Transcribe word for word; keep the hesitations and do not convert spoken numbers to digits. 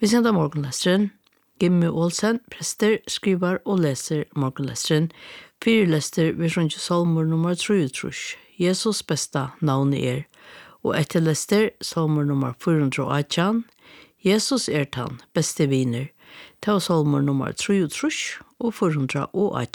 Vi sender morgenlesteren. Gimme Olsen, prester, skriver og leser morgenlesteren. Fyrlester vi sånn salmer nummer treogtrus. Jesus besta navn er. Og etter lester salmer nummer fire hundre og atten. Jesus er tann, beste viner. Ta salmer nummer treogtrus og fire hundre og atten.